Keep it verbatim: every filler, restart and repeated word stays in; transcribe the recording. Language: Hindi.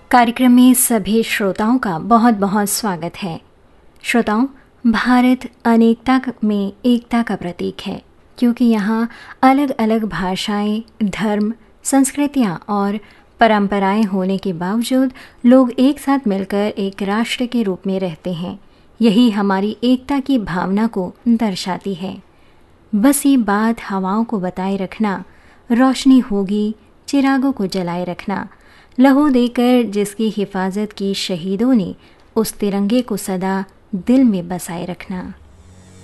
कार्यक्रम में सभी श्रोताओं का बहुत बहुत स्वागत है। श्रोताओं, भारत अनेकता में एकता का प्रतीक है, क्योंकि यहाँ अलग अलग भाषाएं, धर्म, संस्कृतियाँ और परंपराएं होने के बावजूद लोग एक साथ मिलकर एक राष्ट्र के रूप में रहते हैं। यही हमारी एकता की भावना को दर्शाती है। बस ये बात हवाओं को बताए रखना, रोशनी होगी चिरागों को जलाए रखना, लहू देकर जिसकी हिफाजत की शहीदों ने, उस तिरंगे को सदा दिल में बसाए रखना।